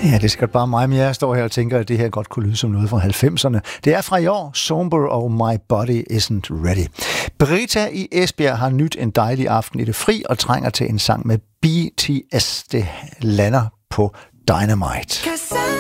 Ja, det er sikkert bare mig, men jeg står her og tænker, at det her godt kunne lyde som noget fra 90'erne. Det er fra i år, Somber og My Body Isn't Ready. Brita i Esbjerg har nyt en dejlig aften i det fri og trænger til en sang med BTS. Det lander på Dynamite.